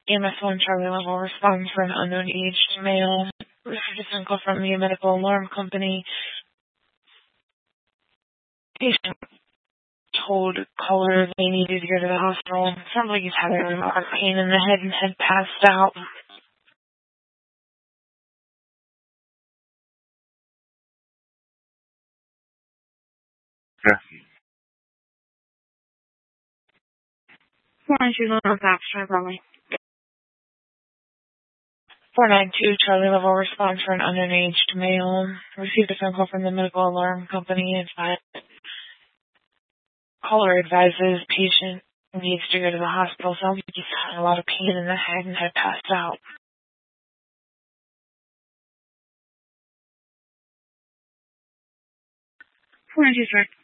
EMS1 Charlie level response for an unknown aged male. Received a phone call from the medical alarm company. Patient told caller they needed to go to the hospital. Sounds like he's having a lot of pain in the head and had passed out. Yeah. 492 North Abstract, probably. 492 Charlie level response for an unknown aged male. Received a phone call from the medical alarm company. Caller advises patient needs to go to the hospital. Sounds like he's having a lot of pain in the head and had passed out. 492, sir.